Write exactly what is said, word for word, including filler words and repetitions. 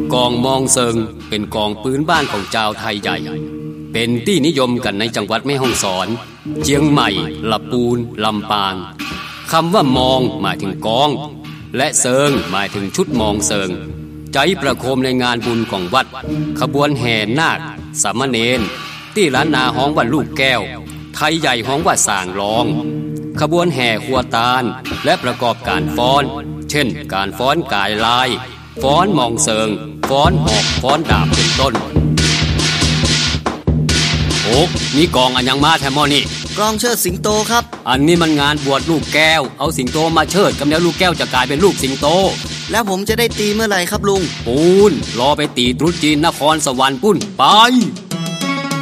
กองมองเซิงเป็นกองปืนบ้านของชาวไทยใหญ่เป็นที่นิยมกันในจังหวัดแม่ฮ่องสอนเชียงใหม่ลำพูนลำปางคำว่ามองหมายถึงกองและเซิงหมายถึงชุดมองเซิงใจประโคมในงานบุญของวัดขบวนแห่นาคสามเณรที่ล้านนาฮ้องว่าลูกแก้วไทยใหญ่ฮ้องว่าสางรองขบวนแห่ขัวตาลและประกอบการฟ้อนเช่นการฟ้อนกายลายฟ้อนมองเซิงฟ้อนหอกฟ้อนดาบเป็นต้นโอ้นี่กองอันยังมาแทมอนี่กองเชิดสิงโตครับอันนี้มันงานบวชลูกแก้วเอาสิงโตมาเชิดกำแล้วลูกแก้วจะกลายเป็นลูกสิงโตแล้วผมจะได้ตีเมื่อไหร่ครับลุงปูนรอไปตีตรุษจีนนครสวรรค์ปุ้นไป